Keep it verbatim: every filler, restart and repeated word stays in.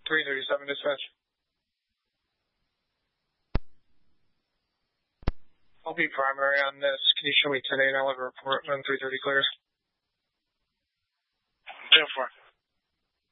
three thirty-seven dispatch. I'll be primary on this. Can you show me ten eight? I'll have a report when three thirty clears. ten four.